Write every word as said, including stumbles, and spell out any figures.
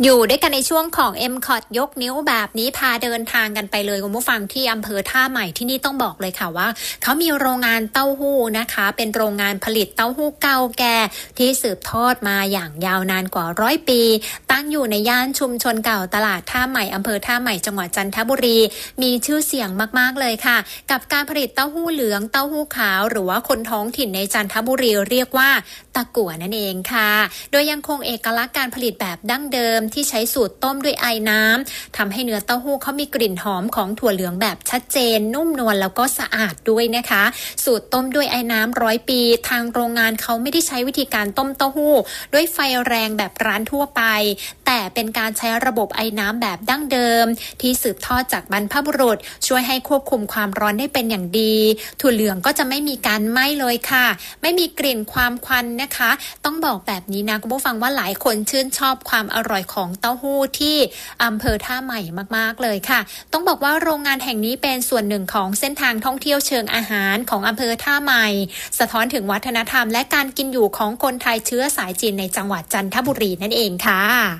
อยู่ด้วยกันในช่วงของ เอ็ม คอท ยกนิ้วแบบนี้พาเดินทางกันไปเลยคุณผู้ฟังที่อำเภอท่าใหม่ที่นี่ต้องบอกเลยค่ะว่าเขามีโรงงานเต้าหู้นะคะเป็นโรงงานผลิตเต้าหู้เก่าแก่ที่สืบทอดมาอย่างยาวนานกว่าร้อยปีตั้งอยู่ในย่านชุมชนเก่าตลาดท่าใหม่อำเภอท่าใหม่จังหวัดจันทบุรีมีชื่อเสียงมากๆเลยค่ะกับการผลิตเต้าหู้เหลืองเต้าหู้ขาวหรือว่าคนท้องถิ่นในจันทบุรีเรียกว่าตะกั่วนั่นเองค่ะโดยยังคงเอกลักษณ์การผลิตแบบดั้งเดิมที่ใช้สูตรต้มด้วยไอน้ำทำให้เนื้อเต้าหู้เขามีกลิ่นหอมของถั่วเหลืองแบบชัดเจนนุ่มนวลแล้วก็สะอาดด้วยนะคะสูตรต้มด้วยไอน้ำร้อยปีทางโรงงานเขาไม่ได้ใช้วิธีการต้มเต้าหู้ด้วยไฟแรงแบบร้านทั่วไปแต่เป็นการใช้ระบบไอน้ำแบบดั้งเดิมที่สืบทอดจากบรรพบุรุษช่วยให้ควบคุมความร้อนได้เป็นอย่างดีถั่วเหลืองก็จะไม่มีการไหม้เลยค่ะไม่มีกลิ่นความควันนะคะต้องบอกแบบนี้นะคุณผู้ฟังว่าหลายคนชื่นชอบความอร่อยของเต้าหู้ที่อำเภอท่าใหม่มากๆเลยค่ะต้องบอกว่าโรงงานแห่งนี้เป็นส่วนหนึ่งของเส้นทางท่องเที่ยวเชิงอาหารของอำเภอท่าใหม่สะท้อนถึงวัฒนธรรมและการกินอยู่ของคนไทยเชื้อสายจีนในจังหวัดจันทบุรีนั่นเองค่ะ